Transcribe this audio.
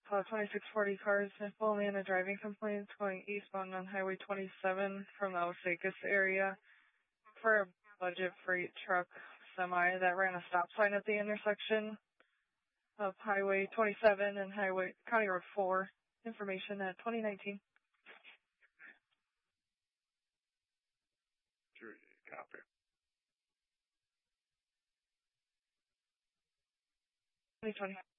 2640 cars and fully in a driving complaints going eastbound on Highway 27 from the Osakis area for a budget freight truck semi that ran a stop sign at the intersection of Highway 27 and County Road 4. Information at 2019. Copy. 2020.